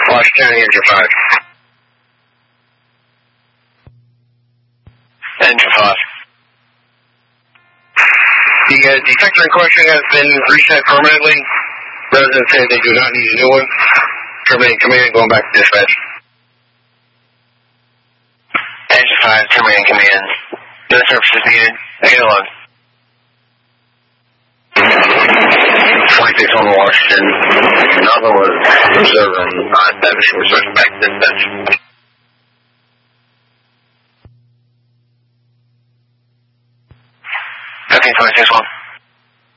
Washington, Engine 5. Engine 5. The detector in question has been reset permanently. Residents say they do not need a new one. Terminating command, going back to dispatch. Engine 5, terminating command. No services needed. Again alone. 26 on Washington. Another was observing 9-7. We're switching back to dispatch.